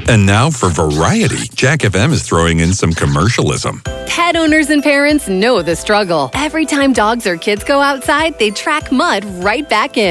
And now for variety, Jack FM is throwing in some commercialism. Pet owners and parents know the struggle. Every time dogs or kids go outside, they track mud right back in.